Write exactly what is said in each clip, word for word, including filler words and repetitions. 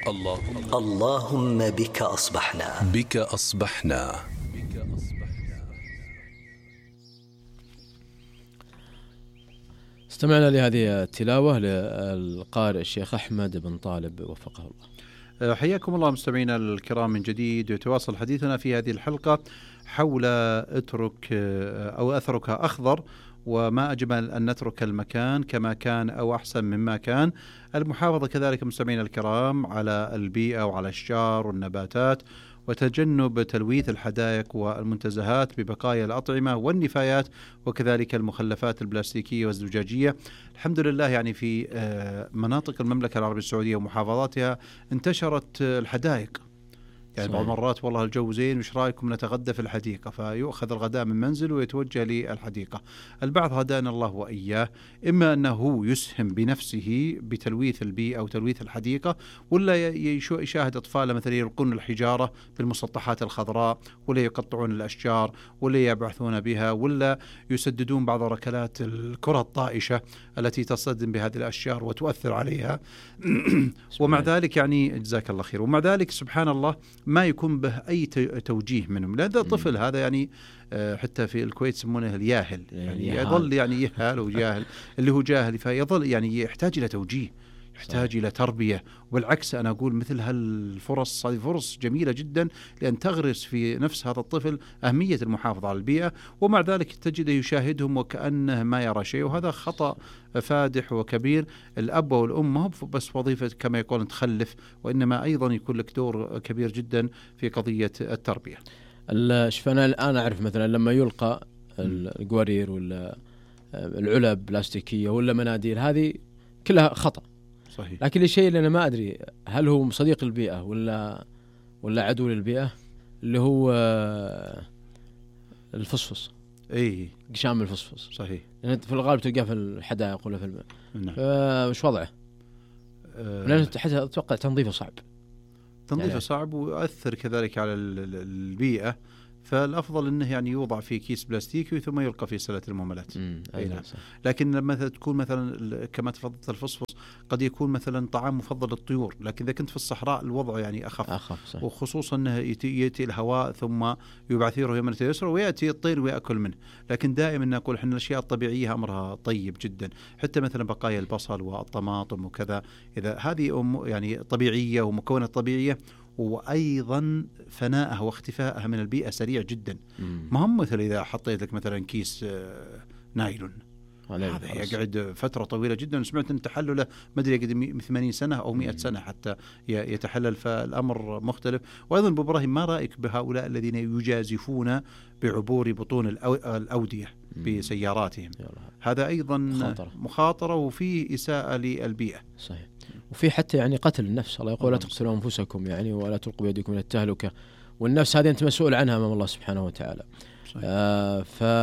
اللهم اللهم بك أصبحنا بك أصبحنا. استمعنا لهذه التلاوة للقارئ الشيخ أحمد بن طالب وفقه الله. حياكم الله مستمعينا الكرام من جديد. يتواصل حديثنا في هذه الحلقة حول اترك أو أثرك أخضر، وما أجمل أن نترك المكان كما كان أو أحسن مما كان. المحافظة كذلك مستمعينا الكرام على البيئة وعلى الأشجار والنباتات، وتجنب تلويث الحدائق والمنتزهات ببقايا الأطعمة والنفايات، وكذلك المخلفات البلاستيكية والزجاجية. الحمد لله يعني في مناطق المملكة العربية السعودية ومحافظاتها انتشرت الحدائق. يعني بعض المرات والله الجو زين، وش رايكم نتغدى في الحديقة، فيؤخذ الغداء من منزل ويتوجه للحديقة. البعض هدانا الله وإياه، إما أنه يسهم بنفسه بتلويث البيئة أو تلويث الحديقة، ولا يشاهد أطفال مثلا يلقون الحجارة بالمسطحات الخضراء، ولا يقطعون الأشجار، ولا يبعثون بها، ولا يسددون بعض ركلات الكرة الطائشة التي تصطدم بهذه الأشجار وتؤثر عليها. ومع ذلك يعني جزاك الله خير، ومع ذلك سبحان الله ما يكون به أي توجيه منهم، لأن الطفل هذا يعني حتى في الكويت يسمونه الياهل، يعني يظل يعني يهال وجاهل، اللي هو جاهل، فيظل يعني يحتاج إلى توجيه، يحتاج صحيح. إلى تربية. والعكس أنا أقول مثل هالفرص هذه فرص جميلة جدا لأن تغرس في نفس هذا الطفل أهمية المحافظة على البيئة، ومع ذلك تجده يشاهدهم وكأنه ما يرى شيء، وهذا خطأ فادح وكبير. الأب والأم هو بس وظيفة كما يقول تخلف، وإنما أيضا يكون لك دور كبير جدا في قضية التربية. شوف أنا الآن أعرف مثلا لما يلقى القوارير ولا العلب بلاستيكية ولا مناديل، هذه كلها خطأ صحيح. لكن الشيء اللي أنا ما أدري هل هو صديق البيئة ولا ولا عدو للبيئة، اللي هو الفسفس، أي قشام الفسفس صحيح. يعني في الغالب تلقاه في الحدائق ولا في الم... نعم. وش وضعه؟ أه لأن حتى أتوقع تنظيفه صعب، تنظيفه يعني صعب ويؤثر كذلك على البيئة. فالأفضل أنه يعني يوضع في كيس بلاستيكي ثم يلقى في سلة المهملات. أي نعم. لكن لما تكون مثلا كما تفضلت الفسفس قد يكون مثلا طعام مفضل للطيور، لكن إذا كنت في الصحراء الوضع يعني أخف, أخف وخصوصا أنه يأتي, يأتي الهواء ثم يبعثره يمنة يسرى ويأتي الطير ويأكل منه. لكن دائما نقول إحنا الأشياء الطبيعية أمرها طيب جدا، حتى مثلا بقايا البصل والطماطم وكذا، إذا هذه أم يعني طبيعية ومكونات طبيعية، وأيضا فناءها واختفائها من البيئة سريع جدا. ما هم مثل إذا حطيت لك مثلا كيس نايلون، هذا يقعد فترة طويلة جدا. سمعت أن تحلله ما أدري قد ثمانين سنة أو مئة سنة حتى يتحلل، فالأمر مختلف. وأيضا أبو إبراهيم ما رأيك بهؤلاء الذين يجازفون بعبور بطون الأودية بسياراتهم؟ هذا أيضا مخاطرة, مخاطرة وفيه إساءة للبيئة. صحيح. وفي حتى يعني قتل النفس، الله يقول لا تقتلوا أنفسكم يعني ولا تلقوا بيدكم إلى التهلكة، والنفس هذه أنت مسؤول عنها أمام الله سبحانه وتعالى. آه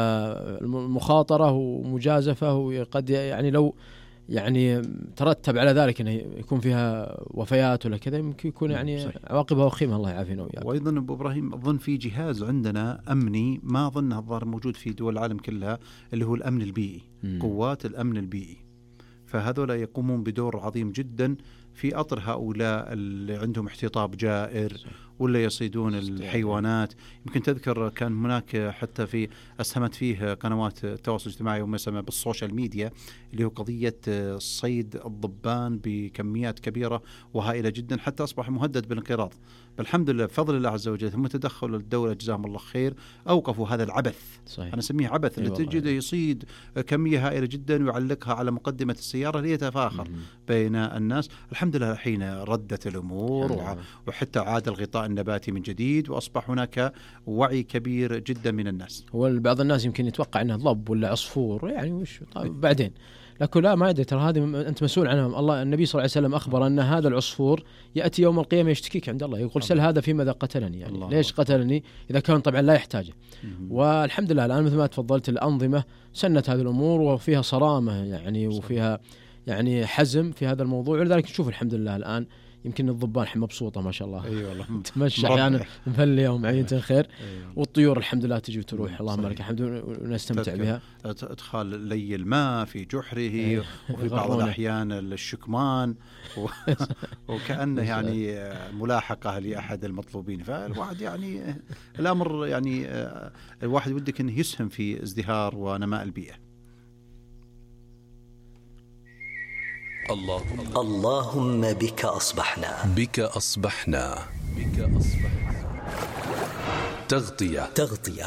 فالمخاطرة ومجازفة وقد يعني لو يعني ترتب على ذلك أنه يكون فيها وفيات ولا كذا، يمكن يكون يعني عواقبها وخيمة، الله يعافينا وياك. وأيضا أبو إبراهيم أظن في جهاز عندنا أمني ما أظنه الظاهر موجود في دول العالم كلها، اللي هو الأمن البيئي، م. قوات الأمن البيئي، فهذولا يقومون بدور عظيم جدا في أطر هؤلاء اللي عندهم احتطاب جائر ولا يصيدون الحيوانات. يمكن تذكر كان هناك حتى في أسهمت فيه قنوات التواصل الاجتماعي وما يسمى بالسوشيال ميديا، اللي هو قضية صيد الضبان بكميات كبيرة وهائلة جدا، حتى أصبح مهدد بالانقراض. بالحمد لله بفضل الله عز وجل ثم تدخل الدولة جزاهم الله خير أوقفوا هذا العبث. صحيح. أنا أسميه عبث، اللي تجده يصيد كمية هائلة جدا ويعلقها على مقدمة السيارة ليتفاخر م- بين الناس. الحمد لله الحين ردت الأمور وع- وحتى عاد الغطاء النباتي من جديد، وأصبح هناك وعي كبير جدا من الناس. وبعض الناس يمكن يتوقع أنها ضب ولا عصفور يعني وش طيب بعدين، لكن لا ما يدري، ترى هذه أنت مسؤول عنها. الله النبي صلى الله عليه وسلم أخبر أن هذا العصفور يأتي يوم القيامة يشتكيك عند الله، يقول سل هذا في ماذا قتلني، يعني الله ليش قتلني إذا كان طبعا لا يحتاجه. والحمد لله الآن مثل ما تفضلت الأنظمة سنت هذه الأمور وفيها صرامة يعني، وفيها يعني حزم في هذا الموضوع. ولذلك نشوف الحمد لله الآن يمكن الضبان مبسوطة ما شاء الله. اي والله تمشي أحيانا مفلية ومعينة خير. أيوة. والطيور الحمد لله تجي وتروح اللهم لك الحمد ونستمتع بها. ادخال لي الماء في جحره وفي بعض الأحيان الشكمان و... وكأنه يعني ملاحقة لأحد المطلوبين. فالواحد يعني الأمر يعني الواحد ودك أنه يسهم في ازدهار ونماء البيئة. الله اللهم بك أصبحنا بك أصبحنا بك أصبحنا تغطية تغطية.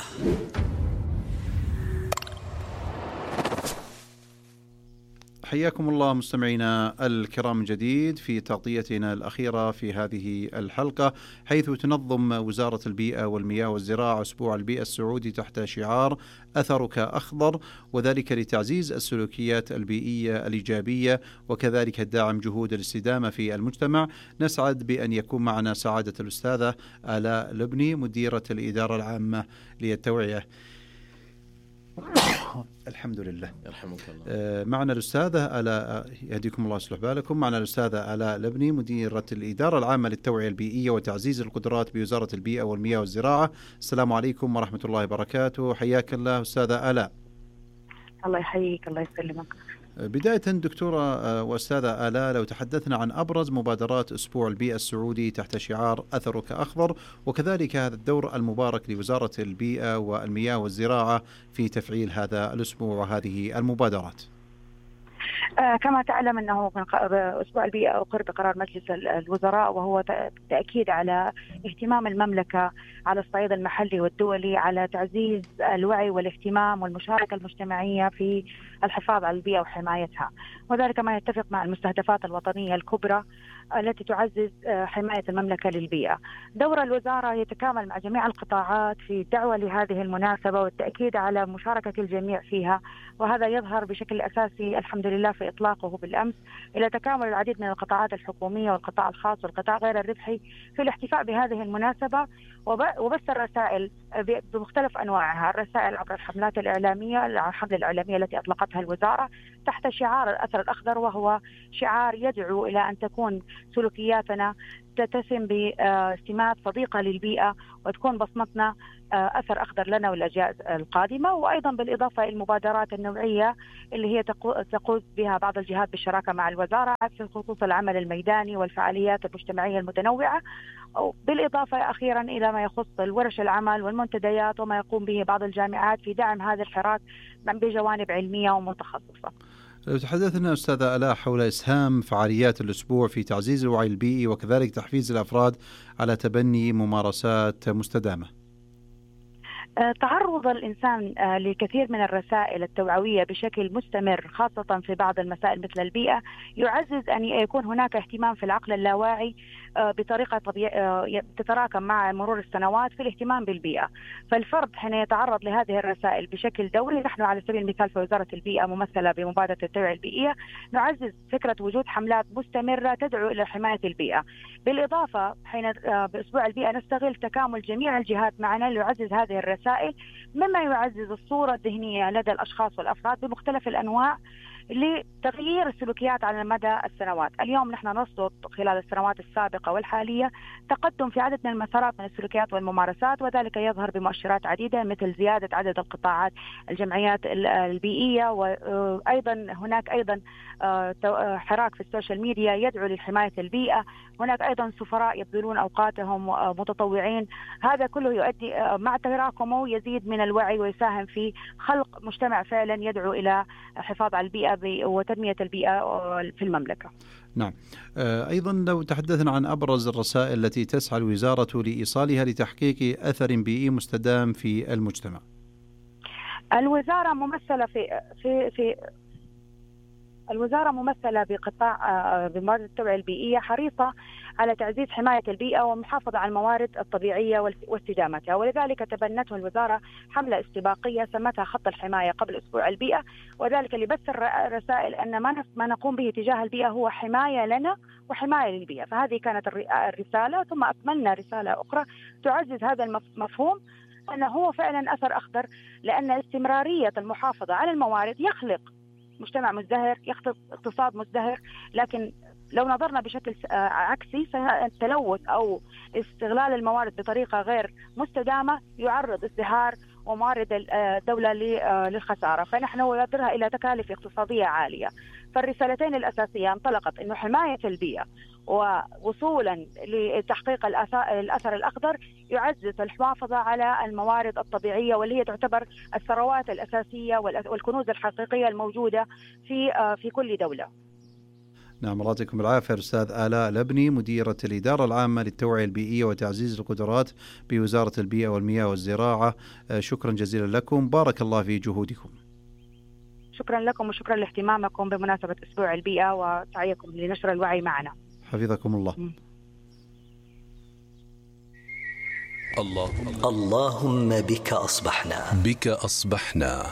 حياكم الله مستمعينا الكرام من جديد في تغطيتنا الأخيرة في هذه الحلقة، حيث تنظم وزارة البيئة والمياه والزراعة أسبوع البيئة السعودي تحت شعار أثرك أخضر، وذلك لتعزيز السلوكيات البيئية الإيجابية وكذلك الدعم جهود الاستدامة في المجتمع. نسعد بأن يكون معنا سعادة الأستاذة آلاء لبني مديرة الإدارة العامة للتوعية. الحمد لله يرحمك الله. معنا الأستاذة آلاء، يهديكم الله ويصلح بالكم، معنا الأستاذة آلاء لبني مديرة الإدارة العامة للتوعية البيئية وتعزيز القدرات بوزارة البيئة والمياه والزراعة. السلام عليكم ورحمة الله وبركاته. حياك الله أستاذة آلاء. الله يحييك الله يسلمك. بداية دكتورة وأستاذة آلاء، لو تحدثنا عن أبرز مبادرات أسبوع البيئة السعودي تحت شعار أثرك أخضر، وكذلك هذا الدور المبارك لوزارة البيئة والمياه والزراعة في تفعيل هذا الأسبوع وهذه المبادرات. آه كما تعلم أنه من أسبوع البيئة أقر بقرار مجلس الوزراء، وهو تأكيد على اهتمام المملكة على الصعيد المحلي والدولي على تعزيز الوعي والاهتمام والمشاركة المجتمعية في الحفاظ على البيئة وحمايتها، وذلك ما يتفق مع المستهدفات الوطنية الكبرى التي تعزز حماية المملكة للبيئة. دور الوزارة يتكامل مع جميع القطاعات في الدعوة لهذه المناسبة والتأكيد على مشاركة الجميع فيها، وهذا يظهر بشكل أساسي الحمد لله في إطلاقه بالأمس إلى تكامل العديد من القطاعات الحكومية والقطاع الخاص والقطاع غير الربحي في الاحتفاء بهذه المناسبة، وبث الرسائل بمختلف أنواعها، الرسائل عبر الحملات الإعلامية، الحملة الإعلامية التي أطلقتها الوزارة تحت شعار الأثر الأخضر، وهو شعار يدعو إلى أن تكون سلوكياتنا تتسم بسمات صديقة للبيئة وتكون بصمتنا أثر أخضر لنا والأجيال القادمة. وأيضا بالإضافة إلى المبادرات النوعية اللي هي تقود بها بعض الجهات بالشراكة مع الوزارة في خصوص العمل الميداني والفعاليات المجتمعية المتنوعة، بالإضافة أخيرا إلى ما يخص الورش العمل والمنتديات وما يقوم به بعض الجامعات في دعم هذا الحراك بجوانب علمية ومتخصصة. لو تحدثنا أستاذة آلاء حول إسهام فعاليات الأسبوع في تعزيز الوعي البيئي وكذلك تحفيز الأفراد على تبني ممارسات مستدامة. تعرض الإنسان لكثير من الرسائل التوعوية بشكل مستمر، خاصة في بعض المسائل مثل البيئة، يعزز أن يكون هناك اهتمام في العقل اللاواعي بطريقة طبيعية تتراكم مع مرور السنوات في الاهتمام بالبيئة. فالفرد حين يتعرض لهذه الرسائل بشكل دوري، نحن على سبيل المثال في وزارة البيئة ممثلة بمبادرة التوعية البيئية نعزز فكرة وجود حملات مستمرة تدعو إلى حماية البيئة. بالإضافة حين بأسبوع البيئة نستغل تكامل جميع الجهات معنا ليعزز هذه الرسائل، مما يعزز الصورة الذهنية لدى الأشخاص والأفراد بمختلف الأنواع لتغيير السلوكيات على مدى السنوات. اليوم نحن نرصد خلال السنوات السابقة والحالية تقدم في عدد من المسارات من السلوكيات والممارسات، وذلك يظهر بمؤشرات عديدة مثل زيادة عدد القطاعات الجمعيات البيئية، وأيضا هناك أيضا حراك في السوشيال ميديا يدعو لحماية البيئة، هناك أيضا سفراء يبذلون أوقاتهم متطوعين. هذا كله يؤدي مع تراكمه يزيد من الوعي ويساهم في خلق مجتمع فعلا يدعو إلى الحفاظ على البيئة وتنمية البيئة في المملكة. نعم. أيضا لو تحدثنا عن أبرز الرسائل التي تسعى الوزارة لإيصالها لتحقيق أثر بيئي مستدام في المجتمع. الوزارة ممثلة في في في الوزارة ممثلة بقطاع بمبادرة التوعية البيئية حريصة على تعزيز حماية البيئة ومحافظة على الموارد الطبيعية واستدامتها، ولذلك تبنته الوزارة حملة استباقية سمتها خط الحماية قبل أسبوع البيئة، وذلك لبث الرسائل أن ما نقوم به تجاه البيئة هو حماية لنا وحماية للبيئة. فهذه كانت الرسالة، ثم أكملنا رسالة أخرى تعزز هذا المفهوم أنه هو فعلا أثر أخضر، لأن استمرارية المحافظة على الموارد يخلق مجتمع مزدهر، يخطط اقتصاد مزدهر. لكن لو نظرنا بشكل عكسي فالتلوث أو استغلال الموارد بطريقة غير مستدامة يعرض ازدهار وموارد الدولة للخسارة، فنحن ننظرها إلى تكاليف اقتصادية عالية. فالرسالتين الأساسية انطلقت إنه حماية البيئة ووصولا لتحقيق الأثر الأخضر يعزز المحافظة على الموارد الطبيعية واللي هي تعتبر الثروات الأساسية والكنوز الحقيقية الموجودة في في كل دولة. نعم، الله يعطيكم العافية. أستاذ آلاء الأبني، مديرة الإدارة العامة للتوعية البيئية وتعزيز القدرات بوزارة البيئة والمياه والزراعة، شكرا جزيلا لكم، بارك الله في جهودكم. شكرا لكم وشكرا لاهتمامكم بمناسبة أسبوع البيئة وسعيكم لنشر الوعي معنا. حفظكم الله. م. الله اللهم بك أصبحنا بك أصبحنا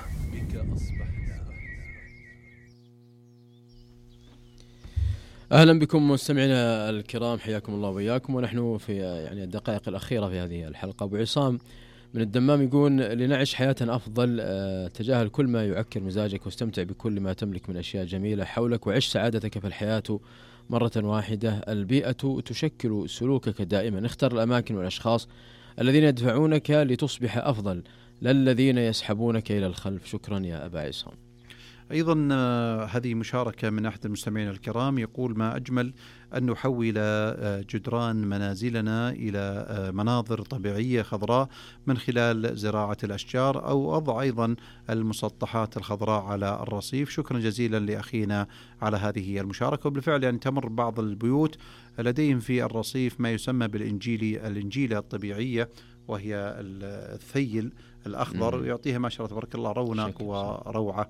أهلا بكم مستمعينا الكرام، حياكم الله وإياكم، ونحن في يعني الدقائق الأخيرة في هذه الحلقة. أبو عصام من الدمام يقول: لنعيش حياة أفضل تجاهل كل ما يعكر مزاجك، واستمتع بكل ما تملك من أشياء جميلة حولك، وعش سعادتك في الحياة مرة واحدة. البيئة تشكل سلوكك دائما، اختر الأماكن والأشخاص الذين يدفعونك لتصبح أفضل، لا الذين يسحبونك إلى الخلف. شكرا يا أبا عصام. أيضا هذه مشاركة من أحد المستمعين الكرام، يقول: ما أجمل أن نحول جدران منازلنا إلى مناظر طبيعية خضراء من خلال زراعة الأشجار أو وضع أيضا المسطحات الخضراء على الرصيف. شكرا جزيلا لأخينا على هذه المشاركة. وبالفعل يعني تمر بعض البيوت لديهم في الرصيف ما يسمى بالإنجيلي الإنجيلة الطبيعية، وهي الثيل الأخضر، يعطيها ما شاء الله تبارك الله رونق وروعة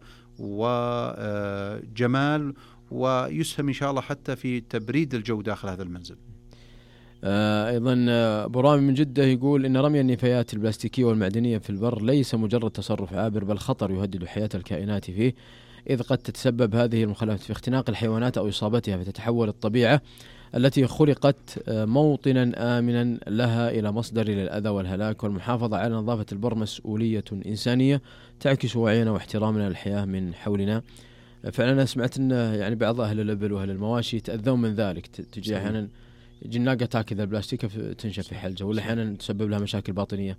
وجمال، ويسهم إن شاء الله حتى في تبريد الجو داخل هذا المنزل. آه أيضا أبو رامي من جدة يقول: إن رمي النفايات البلاستيكية والمعدنية في البر ليس مجرد تصرف عابر، بل خطر يهدد حياة الكائنات فيه، إذ قد تتسبب هذه المخلفات في اختناق الحيوانات أو إصابتها، فتتحول الطبيعة التي خلقت موطنا آمنا لها إلى مصدر للأذى والهلاك. والمحافظة على نظافة البر مسؤولية إنسانية تعكس وعينا واحترامنا للحياة من حولنا. فعلا سمعت أن يعني بعض أهل الإبل وأهل المواشي يتأذون من ذلك، تجي أحيانا جناقة تاكل البلاستيك تنشف في حلجة، ولا أحيانا تسبب لها مشاكل باطنية.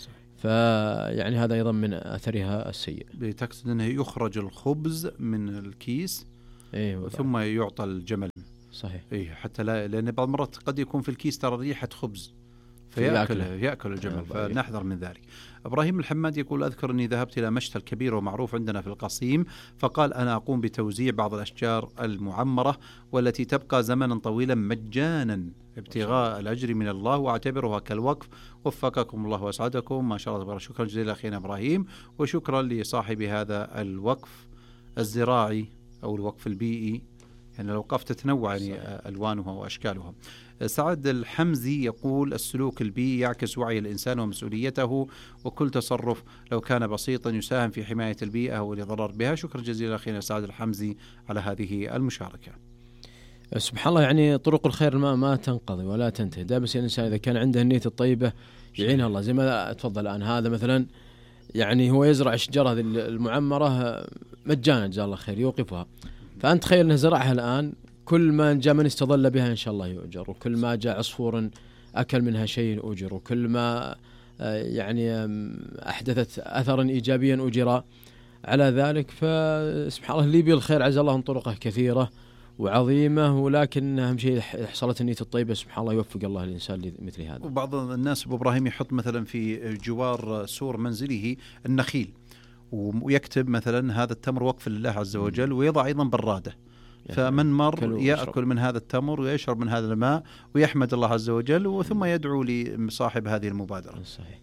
فيعني هذا أيضا من أثرها السيء. بتقصد أنه يخرج الخبز من الكيس إيه ثم يعطى الجمل. صحيح. إيه، حتى لا، لأن بعض المرات قد يكون في الكيس ترى ريحة خبز فيأكل يأكل الجمل، فنحذر من ذلك. إبراهيم الحماد يقول: أذكر أني ذهبت إلى مشتى الكبير ومعروف عندنا في القصيم، فقال: أنا أقوم بتوزيع بعض الأشجار المعمرة والتي تبقى زمنا طويلا مجانا ابتغاء الأجر من الله، وأعتبرها كالوقف. وفقكم الله وأسعدكم. ما شاء الله. شكرا جزيلا أخينا إبراهيم، وشكرا لصاحب هذا الوقف الزراعي أو الوقف البيئي، يعني الأوقاف تتنوع يعني ألوانها وأشكالها. سعد الحمزي يقول: السلوك البيئي يعكس وعي الإنسان ومسؤوليته، وكل تصرف لو كان بسيطا يساهم في حماية البيئة والإضرار بها. شكرا جزيلا أخينا سعد الحمزي على هذه المشاركة. سبحان الله، يعني طرق الخير ما ما تنقضي ولا تنتهي، دا بس الإنسان إذا كان عنده النية الطيبة يعينها الله. زي ما تفضل الآن هذا مثلا، يعني هو يزرع الشجرة هذه المعمرة مجانا جزاه الله خير، يوقفها. فأنت تخيل أنه زرعها الآن، كل ما جاء من استظل بها إن شاء الله يؤجر، وكل ما جاء عصفور أكل منها شيء أجر، وكل ما يعني أحدثت أثرا إيجابيا أجر على ذلك. فسبحان الله، اللي يبي الخير عز الله طرقه كثيرة وعظيمة، ولكن أهم شيء حصلت النية الطيبة سبحان الله يوفق الله الإنسان لمثل هذا. وبعض الناس أبو إبراهيم يحط مثلا في جوار سور منزله النخيل، ويكتب مثلا: هذا التمر وقف لله عز وجل، ويضع أيضا برادة، فمن مر يأكل من هذا التمر ويشرب من هذا الماء ويحمد الله عز وجل، وثم يدعو لصاحب هذه المبادرة. صحيح.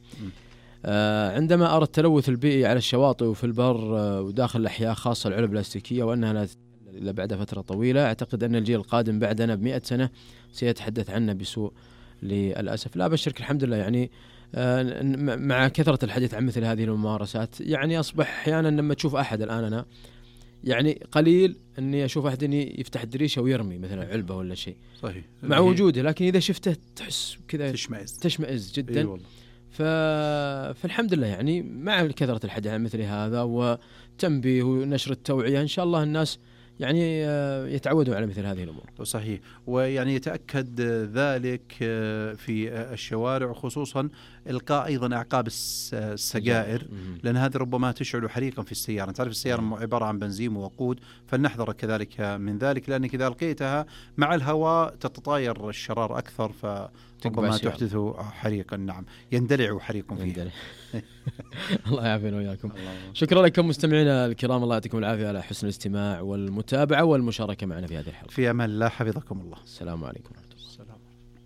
آه عندما أرى التلوث البيئي على الشواطئ وفي البر آه وداخل الأحياء خاصة العلب البلاستيكية، وأنها لا تتحلل إلا بعد فترة طويلة، أعتقد أن الجيل القادم بعدنا بمئة سنة سيتحدث عنا بسوء للأسف. لا بشرك الحمد لله، يعني آه مع كثرة الحديث عن مثل هذه الممارسات، يعني أصبح أحيانا لما تشوف أحد الآن، أنا يعني قليل أني أشوف أحد أني يفتح الدريشة ويرمي مثلا علبة ولا شيء. صحيح. مع وجوده، لكن إذا شفته تحس كذا تشمئز تشمئز جدا. أيوة. فالحمد لله يعني مع كثرة الحديث عن مثل هذا وتنبيه ونشر التوعية إن شاء الله الناس يعني يتعودوا على مثل هذه الأمور. صحيح. ويعني يتأكد ذلك في الشوارع، خصوصا إلقاء أيضا أعقاب السجائر، لأن هذه ربما تشعل حريقا في السيارة. تعرف السيارة عبارة عن بنزين ووقود، فلنحذر كذلك من ذلك، لأنك إذا ألقيتها مع الهواء تتطاير الشرار أكثر فربما تحدث حريقا. نعم، يندلع حريق فيه. الله يعافينا وياكم. شكرا لكم مستمعينا الكرام، الله يعطيكم العافية على حسن الاستماع والمتابعة والمشاركة معنا في هذه الحلقة. في أمان الله، حفظكم الله. السلام عليكم ورحمة الله. السلام.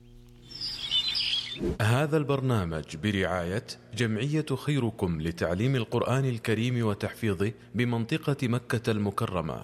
هذا البرنامج برعاية جمعية خيركم لتعليم القرآن الكريم وتحفيظه بمنطقة مكة المكرمة.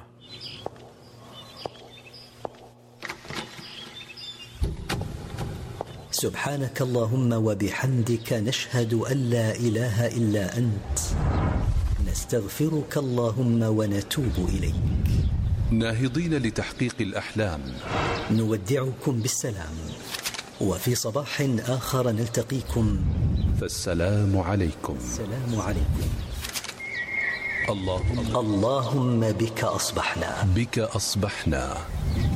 سبحانك اللهم وبحمدك، نشهد أن لا إله إلا أنت، نستغفرك اللهم ونتوب إليك. ناهضين لتحقيق الأحلام، نودعكم بالسلام، وفي صباح آخر نلتقيكم، فالسلام عليكم. السلام عليكم. اللهم اللهم بك أصبحنا بك أصبحنا